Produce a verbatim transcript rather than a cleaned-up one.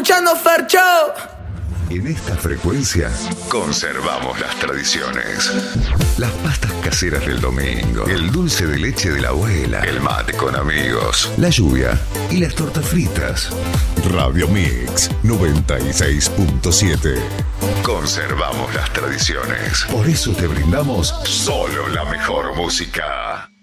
escuchando Fercho. En esta frecuencia conservamos las tradiciones. Las pastas caseras del domingo, el dulce de leche de la abuela, el mate con amigos, la lluvia y las tortas fritas. Radio Mix noventa y seis punto siete. Conservamos las tradiciones. Por eso te brindamos solo la mejor música.